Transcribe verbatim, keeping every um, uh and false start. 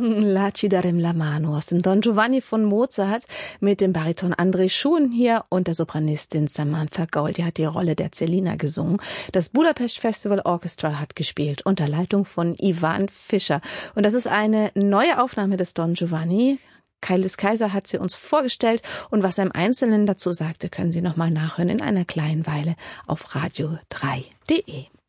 La ci darem la mano aus dem Don Giovanni von Mozart mit dem Bariton André Schuhn hier und der Sopranistin Samantha Gold. Die hat die Rolle der Celina gesungen. Das Budapest Festival Orchestra hat gespielt unter Leitung von Ivan Fischer. Und das ist eine neue Aufnahme des Don Giovanni. Kailis Kaiser hat sie uns vorgestellt und was er im Einzelnen dazu sagte, können Sie nochmal nachhören in einer kleinen Weile auf radio drei punkt de.